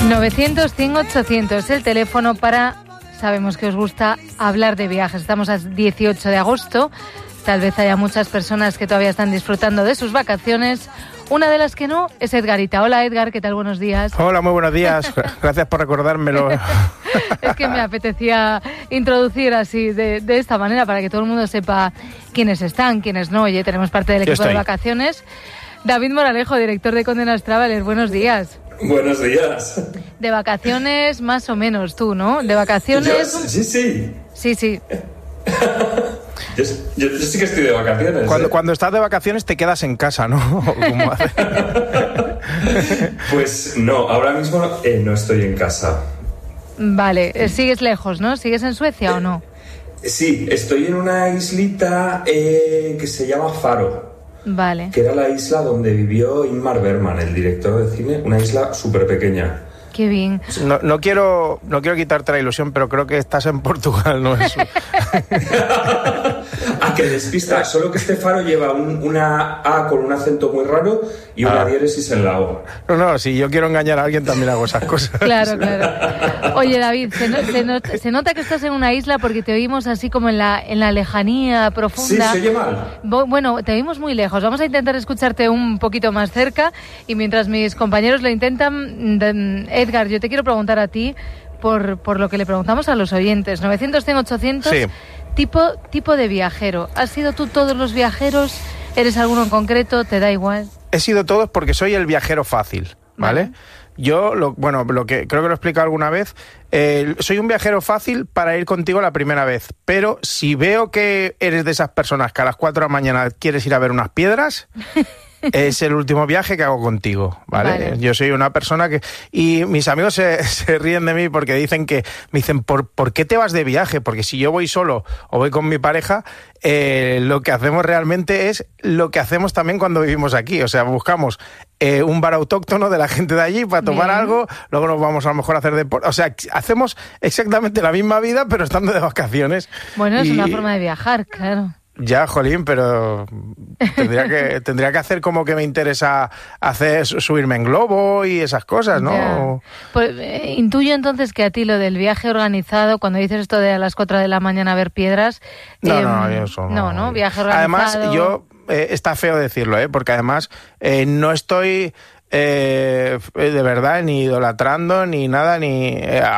900-100-800, el teléfono para... Sabemos que os gusta hablar de viajes. Estamos a 18 de agosto. Tal vez haya muchas personas que todavía están disfrutando de sus vacaciones. Una de las que no es Edgarita. Hola, Edgar, ¿qué tal? Buenos días. Hola, muy buenos días. Gracias por recordármelo. Es que me apetecía introducir así, de esta manera, para que todo el mundo sepa quiénes están, quiénes no. Oye, tenemos parte del equipo de vacaciones. David Moralejo, director de Condenas Travelers. Buenos días. Buenos días. De vacaciones más o menos tú, ¿no? De vacaciones... Sí. Yo sí que estoy de vacaciones. Cuando estás de vacaciones te quedas en casa, ¿no? ¿Cómo haces? Pues no, ahora mismo no estoy en casa. Vale, sigues lejos, ¿no? ¿Sigues en Suecia o no? Sí, estoy en una islita que se llama Faro. Vale. Que era la isla donde vivió Ingmar Bergman, el director de cine, una isla súper pequeña. Qué bien. No quiero quitarte la ilusión, pero creo que estás en Portugal, ¿no? Que despista. Solo que este Faro lleva una A con un acento muy raro y una diéresis en la O. No, si yo quiero engañar a alguien también hago esas cosas. Claro. Oye, David, se nota que estás en una isla porque te oímos así como en la lejanía profunda. Sí, se oye mal. Bueno, te oímos muy lejos. Vamos a intentar escucharte un poquito más cerca y mientras mis compañeros lo intentan, Edgar, yo te quiero preguntar a ti por lo que le preguntamos a los oyentes. 900-100-800. Sí. Tipo de viajero. ¿Has sido tú todos los viajeros? ¿Eres alguno en concreto? ¿Te da igual? He sido todos porque soy el viajero fácil, ¿vale? Yo, lo que creo que lo he explicado alguna vez, soy un viajero fácil para ir contigo la primera vez, pero si veo que eres de esas personas que a las 4 de la mañana quieres ir a ver unas piedras... Es el último viaje que hago contigo, ¿vale? Yo soy una persona que... Y mis amigos se ríen de mí porque me dicen, ¿por qué te vas de viaje? Porque si yo voy solo o voy con mi pareja, lo que hacemos realmente es lo que hacemos también cuando vivimos aquí. O sea, buscamos un bar autóctono de la gente de allí para tomar algo, luego nos vamos a lo mejor a hacer deporte. O sea, hacemos exactamente la misma vida, pero estando de vacaciones. Bueno, es una forma de viajar, claro. Ya, jolín, pero tendría que hacer como que me interesa subirme en globo y esas cosas, ¿no? Pues, intuyo entonces que a ti lo del viaje organizado, cuando dices esto de a las 4 de la mañana a ver piedras... eso no. No, viaje organizado... Además, está feo decirlo, porque además no estoy... de verdad, ni idolatrando, ni nada, ni